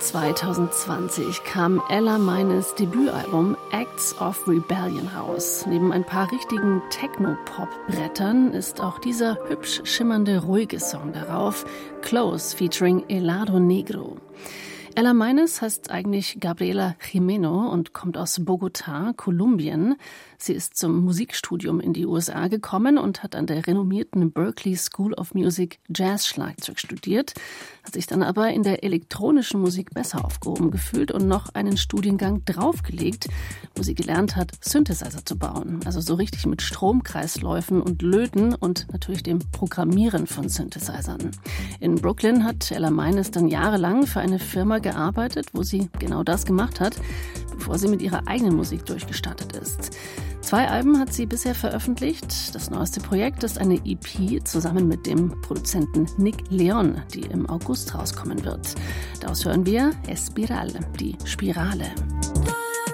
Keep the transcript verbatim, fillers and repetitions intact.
zwanzig zwanzig kam Ella Meines Debütalbum Acts of Rebellion raus. Neben ein paar richtigen Techno-Pop-Brettern ist auch dieser hübsch schimmernde, ruhige Song darauf, Close featuring Helado Negro. Ella Meines heißt eigentlich Gabriela Jimeno und kommt aus Bogotá, Kolumbien. Sie ist zum Musikstudium in die U S A gekommen und hat an der renommierten Berklee School of Music Jazz-Schlagzeug studiert, hat sich dann aber in der elektronischen Musik besser aufgehoben gefühlt und noch einen Studiengang draufgelegt, wo sie gelernt hat, Synthesizer zu bauen. Also so richtig mit Stromkreisläufen und Löten und natürlich dem Programmieren von Synthesizern. In Brooklyn hat Ella Meines dann jahrelang für eine Firma gearbeitet, wo sie genau das gemacht hat, bevor sie mit ihrer eigenen Musik durchgestartet ist. Zwei Alben hat sie bisher veröffentlicht. Das neueste Projekt ist eine E P zusammen mit dem Produzenten Nick Leon, die im August rauskommen wird. Daraus hören wir Espiral, die Spirale.